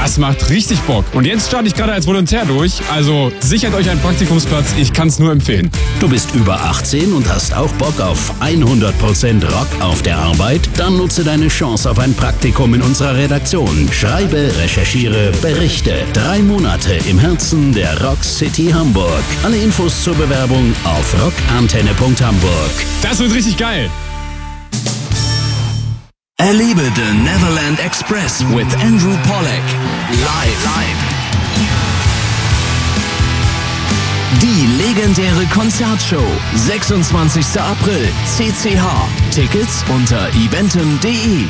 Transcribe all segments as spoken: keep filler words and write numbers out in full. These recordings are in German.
Das macht richtig Bock. Und jetzt starte ich gerade als Volontär durch. Also sichert euch einen Praktikumsplatz. Ich kann es nur empfehlen. Du bist über achtzehn und hast auch Bock auf hundert Prozent Rock auf der Arbeit? Dann nutze deine Chance auf ein Praktikum in unserer Redaktion. Schreibe, recherchiere, berichte. Drei Monate im Herzen der Rock City Hamburg. Alle Infos zur Bewerbung auf rockantenne punkt hamburg. Das wird richtig geil. Erlebe The Neverland Express with Andrew Pollack. Live. Live. Die legendäre Konzertshow. sechsundzwanzigster April. C C H. Tickets unter eventim punkt de.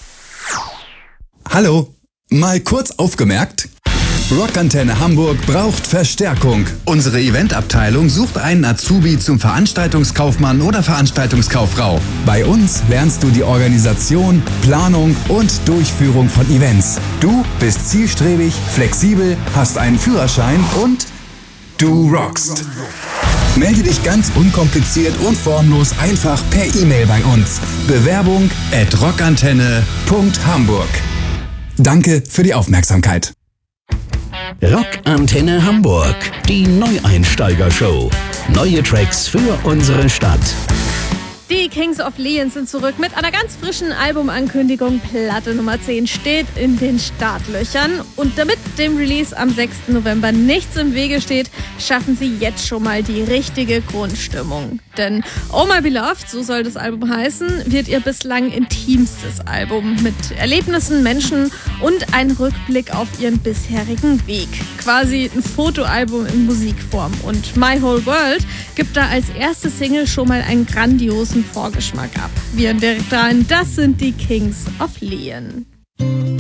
Hallo, mal kurz aufgemerkt. Rockantenne Hamburg braucht Verstärkung. Unsere Eventabteilung sucht einen Azubi zum Veranstaltungskaufmann oder Veranstaltungskauffrau. Bei uns lernst du die Organisation, Planung und Durchführung von Events. Du bist zielstrebig, flexibel, hast einen Führerschein und du rockst. Melde dich ganz unkompliziert und formlos einfach per E-Mail bei uns. Bewerbung at rockantenne punkt hamburg. Danke für die Aufmerksamkeit. Rockantenne Hamburg, die Neueinsteiger-Show. Neue Tracks für unsere Stadt. Die Kings of Leon sind zurück mit einer ganz frischen Albumankündigung. Platte Nummer zehn steht in den Startlöchern. Und damit dem Release am sechsten November nichts im Wege steht, schaffen sie jetzt schon mal die richtige Grundstimmung. Denn Oh My Beloved, so soll das Album heißen, wird ihr bislang intimstes Album mit Erlebnissen, Menschen und ein Rückblick auf ihren bisherigen Weg. Quasi ein Fotoalbum in Musikform. Und My Whole World gibt da als erste Single schon mal einen grandiosen Vorgeschmack ab. Wir direkt rein, das sind die Kings of Leon.